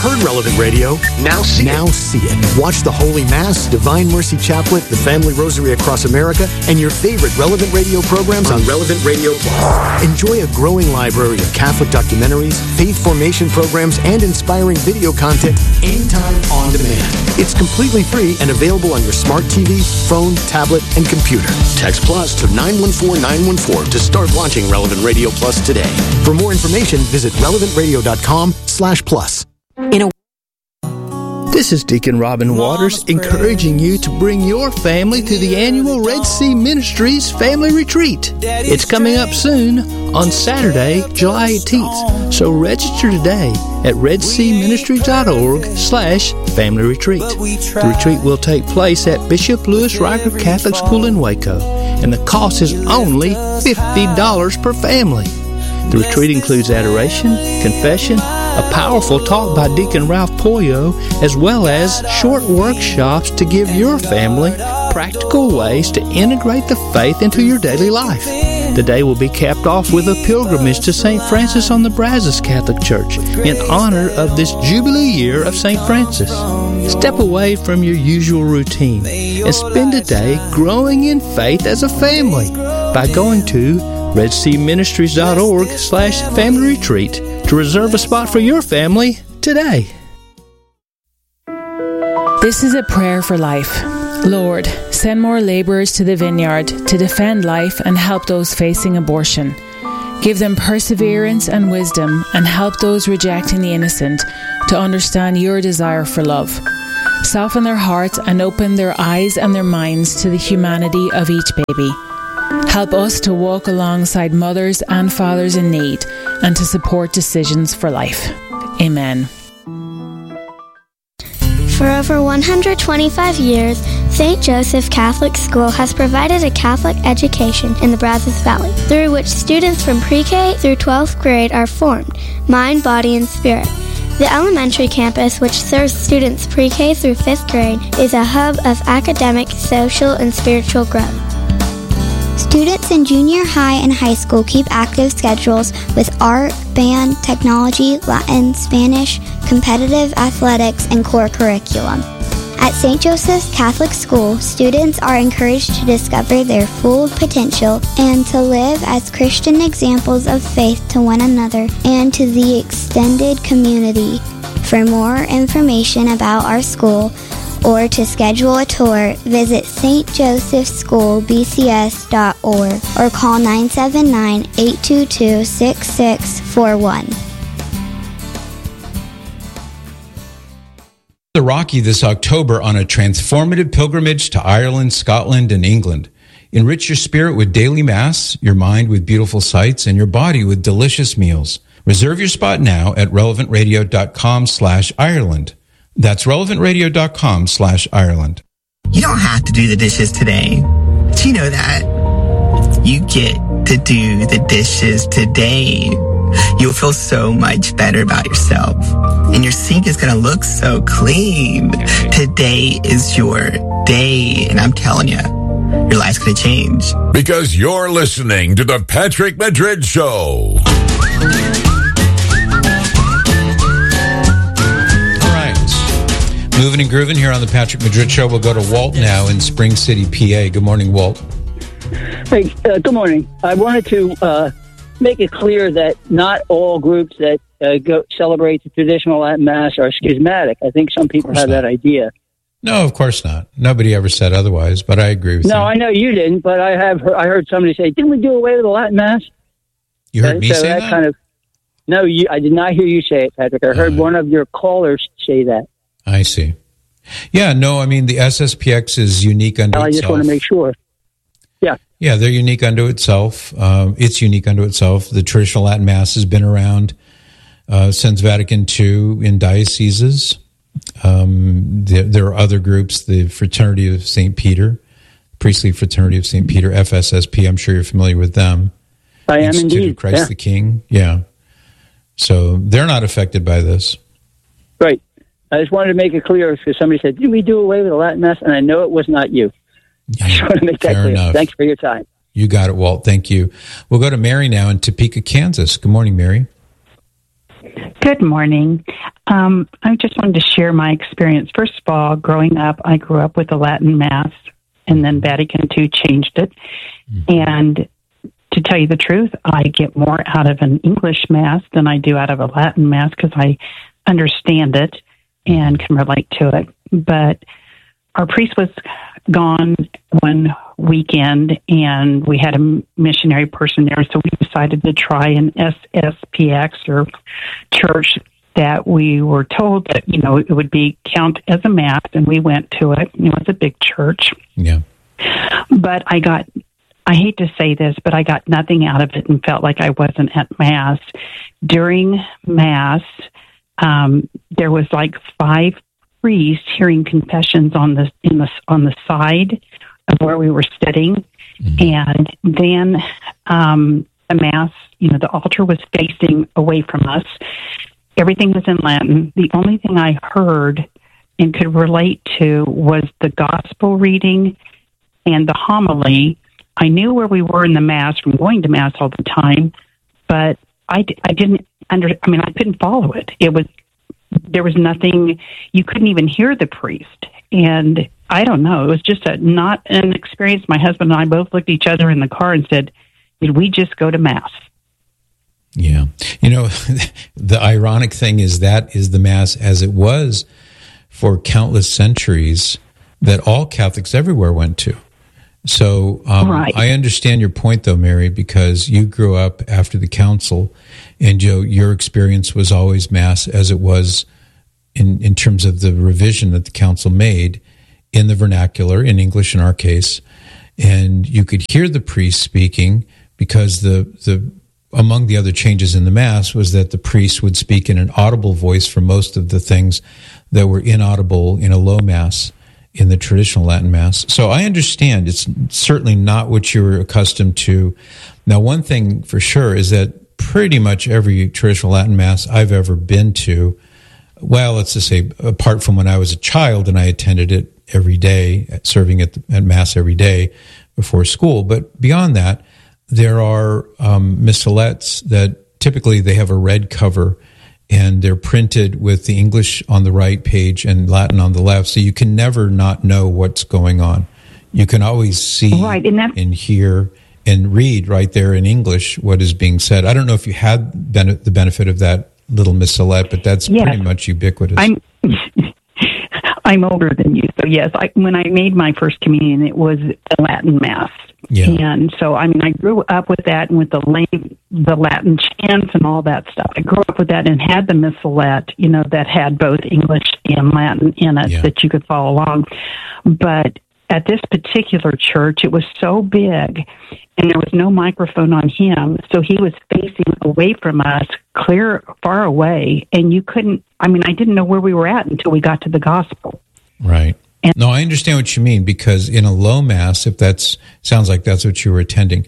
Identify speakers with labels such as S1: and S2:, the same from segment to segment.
S1: Heard Relevant Radio? Now see it. Watch the Holy Mass, Divine Mercy Chaplet, the Family Rosary Across America, and your favorite Relevant Radio programs on Relevant Radio Plus. Enjoy a growing library of Catholic documentaries, faith formation programs, and inspiring video content anytime on demand. It's completely free and available on your smart TV, phone, tablet, and computer. Text Plus to 914914 to start watching Relevant Radio Plus today. For more information, visit relevantradio.com/plus.
S2: This is Deacon Robin Waters encouraging you to bring your family to the annual Red Sea Ministries Family Retreat. It's coming up soon on Saturday, July 18th. So register today at redseaministries.org/family retreat. The retreat will take place at Bishop Louis Reicher Catholic School in Waco, and the cost is only $50 per family. The retreat includes adoration, confession, a powerful talk by Deacon Ralph Polio, as well as short workshops to give your family practical ways to integrate the faith into your daily life. The day will be capped off with a pilgrimage to St. Francis on the Brazos Catholic Church in honor of this Jubilee year of St. Francis. Step away from your usual routine and spend a day growing in faith as a family by going to redseaministries.org/family retreat to reserve a spot for your family today.
S3: This is a prayer for life. Lord, send more laborers to the vineyard to defend life and help those facing abortion. Give them perseverance and wisdom, and help those rejecting the innocent to understand your desire for love. Soften their hearts and open their eyes and their minds to the humanity of each baby. Help us to walk alongside mothers and fathers in need and to support decisions for life. Amen.
S4: For over 125 years, St. Joseph Catholic School has provided a Catholic education in the Brazos Valley, through which students from pre-K through 12th grade are formed, mind, body, and spirit. The elementary campus, which serves students pre-K through 5th grade, is a hub of academic, social, and spiritual growth.
S5: Students in junior high and high school keep active schedules with art, band, technology, Latin, Spanish, competitive athletics, and core curriculum. At St. Joseph's Catholic School, students are encouraged to discover their full potential and to live as Christian examples of faith to one another and to the extended community. For more information about our school, or to schedule a tour, visit stjosephschoolbcs.org or call 979-822-6641.
S6: The Rocky this October on a transformative pilgrimage to Ireland, Scotland, and England. Enrich your spirit with daily Mass, your mind with beautiful sights, and your body with delicious meals. Reserve your spot now at relevantradio.com/Ireland. That's relevantradio.com/Ireland.
S7: You don't have to do the dishes today. Do you know that? You get to do the dishes today. You'll feel so much better about yourself. And your sink is going to look so clean. Today is your day. And I'm telling you, your life's going to change.
S8: Because you're listening to The Patrick Madrid Show.
S6: Moving and grooving here on the Patrick Madrid Show. We'll go to Walt now in Spring City, PA. Good morning, Walt.
S9: Hey, good morning. I wanted to make it clear that not all groups that go celebrate the traditional Latin Mass are schismatic. I think some people have that idea.
S6: No, of course not. Nobody ever said otherwise, but I agree with you.
S9: No, I know you didn't, but I heard somebody say, didn't we do away with the Latin Mass?
S6: You heard me say that?
S9: No, I did not hear you say it, Patrick. I heard one of your callers say that.
S6: I see. Yeah, no, I mean, the SSPX is unique unto itself. I just want
S9: to make sure. Yeah.
S6: Yeah, they're unique unto itself. It's unique unto itself. The traditional Latin Mass has been around since Vatican II in dioceses. There are other groups, the Fraternity of St. Peter, Priestly Fraternity of St. Peter, FSSP. I'm sure you're familiar with them.
S9: I am
S6: Institute
S9: indeed.
S6: of Christ the King. Yeah. So they're not affected by this.
S9: Right. I just wanted to make it clear because somebody said, did we do away with the Latin Mass? And I know it was not you. I just want to make that clear.
S6: Enough.
S9: Thanks for your time.
S6: You got it, Walt. Thank you. We'll go to Mary now in Topeka, Kansas. Good morning, Mary.
S10: Good morning. I just wanted to share my experience. First of all, growing up, I grew up with a Latin Mass, and then Vatican II changed it. And to tell you the truth, I get more out of an English Mass than I do out of a Latin Mass because I understand it and can relate to it. But our priest was gone one weekend, and we had a missionary person there, so we decided to try an SSPX or church that we were told that, it would be count as a Mass, and we went to it. It was a big church.
S6: Yeah.
S10: But I hate to say this, but I got nothing out of it and felt like I wasn't at Mass. During Mass, there was like 5 priests hearing confessions on the side of where we were sitting, and then the Mass, the altar was facing away from us. Everything was in Latin. The only thing I heard and could relate to was the gospel reading and the homily. I knew where we were in the Mass from going to Mass all the time, but I couldn't follow it. There was nothing, you couldn't even hear the priest. And I don't know, it was just not an experience. My husband and I both looked at each other in the car and said, did we just go to Mass?
S6: Yeah. The ironic thing is that is the Mass as it was for countless centuries that all Catholics everywhere went to. So right. I understand your point, though, Mary, because you grew up after the council, and Joe, your experience was always Mass as it was in terms of the revision that the council made in the vernacular, in English in our case, and you could hear the priest speaking because the among the other changes in the Mass was that the priest would speak in an audible voice for most of the things that were inaudible in a low Mass in the traditional Latin Mass. So I understand it's certainly not what you were accustomed to. Now, one thing for sure is that pretty much every traditional Latin Mass I've ever been to, well, let's just say apart from when I was a child and I attended it every day, serving at Mass every day before school, but beyond that, there are missalettes that typically they have a red cover and they're printed with the English on the right page and Latin on the left, so you can never not know what's going on. You can always see and hear and read right there in English what is being said. I don't know if you had the benefit of that little missalette, but that's pretty much ubiquitous.
S10: I'm older than you, so yes. When I made my first communion, it was the Latin Mass. Yeah. And so, I grew up with that and with the Latin chants and all that stuff. I grew up with that and had the missalette, that had both English and Latin in it that you could follow along. But at this particular church, it was so big and there was no microphone on him. So he was facing away from us, far away. And you couldn't, I didn't know where we were at until we got to the gospel.
S6: Right. No, I understand what you mean, because in a low Mass, if sounds like that's what you were attending,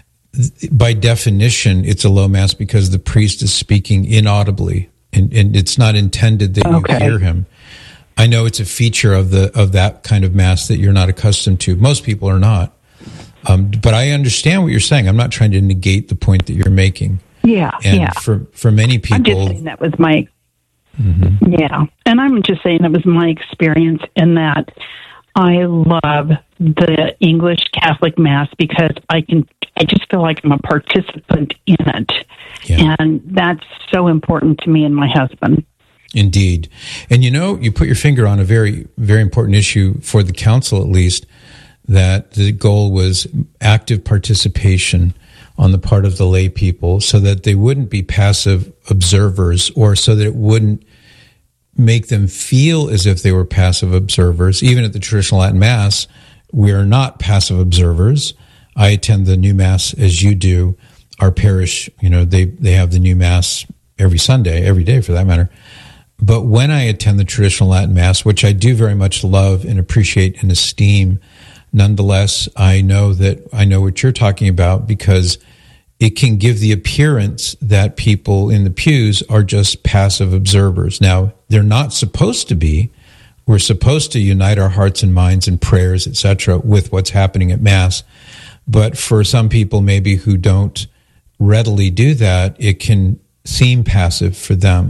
S6: by definition, it's a low Mass because the priest is speaking inaudibly, and it's not intended that you hear him. I know it's a feature of that kind of Mass that you're not accustomed to. Most people are not. But I understand what you're saying. I'm not trying to negate the point that you're making.
S10: Yeah,
S6: and for many people,
S10: I'm just saying that was my. Mm-hmm. Yeah, and I'm just saying it was my experience in that I love the English Catholic Mass because I just feel like I'm a participant in it, and that's so important to me and my husband.
S6: Indeed, and you put your finger on a very, very important issue for the council, at least, that the goal was active participation on the part of the lay people so that they wouldn't be passive observers, or so that it wouldn't make them feel as if they were passive observers. Even at the traditional Latin Mass, we are not passive observers. I attend the new Mass as you do. Our parish, they have the new Mass every Sunday, every day for that matter. But when I attend the traditional Latin Mass, which I do very much love and appreciate and esteem, nonetheless, I know what you're talking about, because it can give the appearance that people in the pews are just passive observers. Now, they're not supposed to be. We're supposed to unite our hearts and minds and prayers, etc., with what's happening at Mass. But for some people maybe who don't readily do that, it can seem passive for them.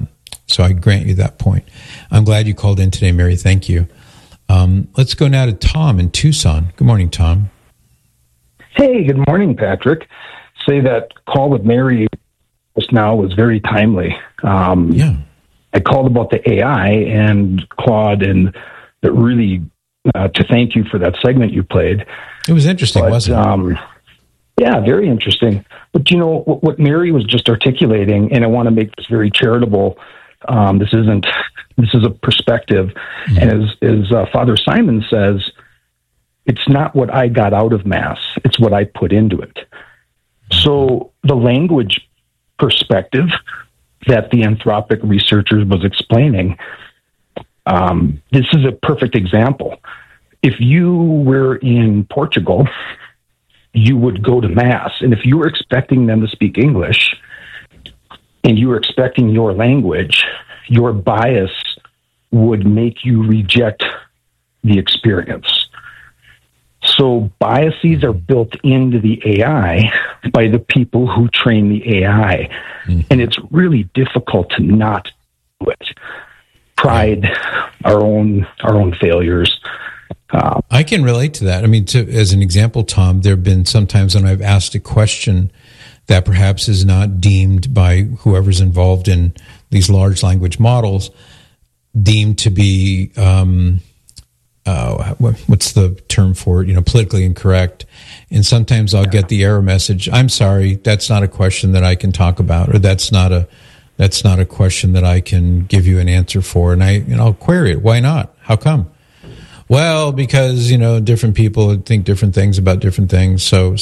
S6: So I grant you that point. I'm glad you called in today, Mary. Thank you. Let's go now to Tom in Tucson. Good morning, Tom.
S11: Hey, good morning, Patrick. Say that call with Mary just now was very timely. I called about the AI and Claude, and it really to thank you for that segment you played.
S6: It was interesting, wasn't it?
S11: Yeah, very interesting. But, you know, what Mary was just articulating, and I want to make this very charitable, this is a perspective. And as Father Simon says, it's not what I got out of Mass, it's what I put into it. So the language perspective that the Anthropic researchers was explaining, this is a perfect example. If you were in Portugal, you would go to Mass, and if you were expecting them to speak English and you were expecting your language, your bias would make you reject the experience. So biases are built into the AI by the people who train the AI. And it's really difficult to not do it. Pride, our own failures.
S6: I can relate to that. I mean, as an example, Tom, there have been some times when I've asked a question that perhaps is not deemed by whoever's involved in these large language models deemed to be, what's the term for it? You know, politically incorrect. And sometimes I'll get the error message, I'm sorry, that's not a question that I can talk about, or that's not a question that I can give you an answer for. And I'll query it. Why not? How come? Well, because, different people think different things about different things. So